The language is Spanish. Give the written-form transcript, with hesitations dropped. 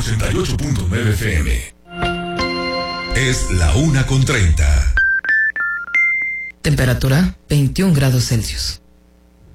88.9 FM. Es la 1:30. Temperatura 21 grados Celsius.